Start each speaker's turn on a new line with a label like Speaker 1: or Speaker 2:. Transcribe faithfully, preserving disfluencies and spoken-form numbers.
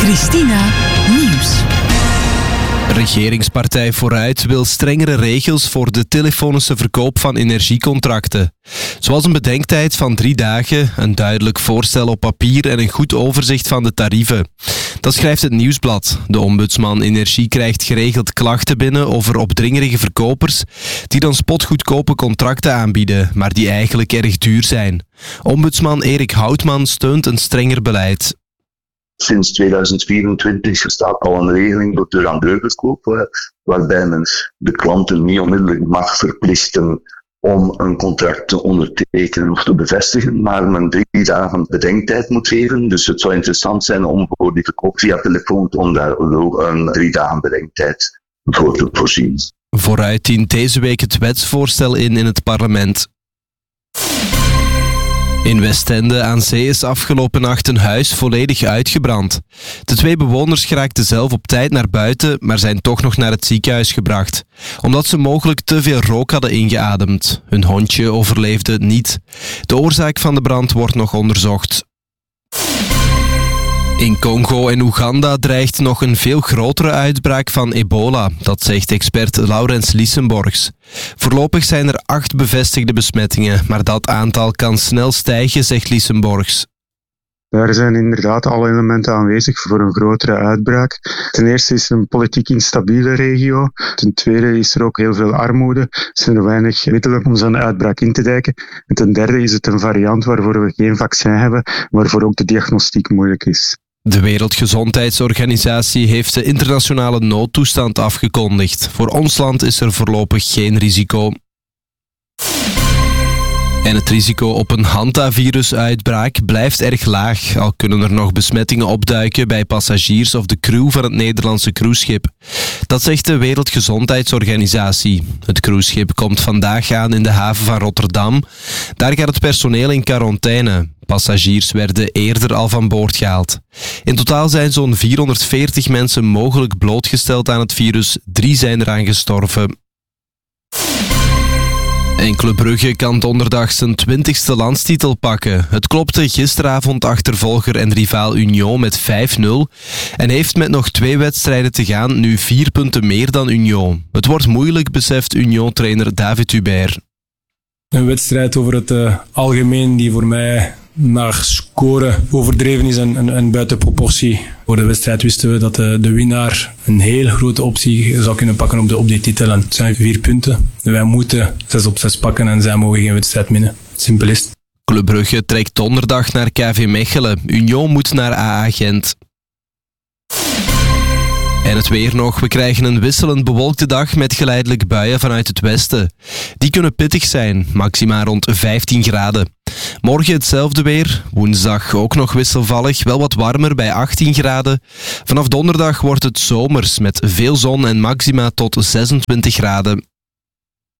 Speaker 1: Christina Nieuws.
Speaker 2: Regeringspartij Vooruit wil strengere regels voor de telefonische verkoop van energiecontracten. Zoals een bedenktijd van drie dagen, een duidelijk voorstel op papier en een goed overzicht van de tarieven. Dat schrijft het Nieuwsblad. De ombudsman Energie krijgt geregeld klachten binnen over opdringerige verkopers die dan spotgoedkope contracten aanbieden, maar die eigenlijk erg duur zijn. Ombudsman Erik Houtman steunt een strenger beleid.
Speaker 3: Sinds tweeduizend vierentwintig bestaat al een regeling door de randeurverkoop, waarbij men de klanten niet onmiddellijk mag verplichten om een contract te ondertekenen of te bevestigen, maar men drie dagen bedenktijd moet geven. Dus het zou interessant zijn om voor die verkoop via telefoon om daar een drie dagen bedenktijd voor te voorzien.
Speaker 2: Vooruit dient deze week het wetsvoorstel in in het parlement. In Westende aan Zee is afgelopen nacht een huis volledig uitgebrand. De twee bewoners geraakten zelf op tijd naar buiten, maar zijn toch nog naar het ziekenhuis gebracht, omdat ze mogelijk te veel rook hadden ingeademd. Hun hondje overleefde het niet. De oorzaak van de brand wordt nog onderzocht. In Congo en Oeganda dreigt nog een veel grotere uitbraak van ebola, dat zegt expert Laurens Lissenborgs. Voorlopig zijn er acht bevestigde besmettingen, maar dat aantal kan snel stijgen, zegt Lissenborgs.
Speaker 4: Daar zijn inderdaad alle elementen aanwezig voor een grotere uitbraak. Ten eerste is het een politiek instabiele regio. Ten tweede is er ook heel veel armoede. Er zijn er weinig middelen om zo'n uitbraak in te dijken. En ten derde is het een variant waarvoor we geen vaccin hebben, waarvoor ook de diagnostiek moeilijk is.
Speaker 2: De Wereldgezondheidsorganisatie heeft de internationale noodtoestand afgekondigd. Voor ons land is er voorlopig geen risico. En het risico op een hantavirusuitbraak blijft erg laag, al kunnen er nog besmettingen opduiken bij passagiers of de crew van het Nederlandse cruiseschip. Dat zegt de Wereldgezondheidsorganisatie. Het cruiseschip komt vandaag aan in de haven van Rotterdam. Daar gaat het personeel in quarantaine. Passagiers werden eerder al van boord gehaald. In totaal zijn zo'n vierhonderdveertig mensen mogelijk blootgesteld aan het virus. Drie zijn eraan gestorven. En Club Brugge kan donderdag zijn twintigste landstitel pakken. Het klopte gisteravond achtervolger en rivaal Union met vijf nul en heeft met nog twee wedstrijden te gaan nu vier punten meer dan Union. Het wordt moeilijk, beseft Union-trainer David Hubert.
Speaker 5: Een wedstrijd over het uh, algemeen die voor mij naar scoren overdreven is en, en, en buiten proportie. Voor de wedstrijd wisten we dat de, de winnaar een heel grote optie zou kunnen pakken op, de, op die titel. En het zijn vier punten. Wij moeten zes op zes pakken en zij mogen geen wedstrijd winnen. Simpel is het.
Speaker 2: Club Brugge trekt donderdag naar K V Mechelen. Union moet naar A A Gent. En het weer nog. We krijgen een wisselend bewolkte dag met geleidelijk buien vanuit het westen. Die kunnen pittig zijn, maxima rond vijftien graden. Morgen hetzelfde weer. Woensdag ook nog wisselvallig, wel wat warmer bij achttien graden. Vanaf donderdag wordt het zomers met veel zon en maxima tot zesentwintig graden.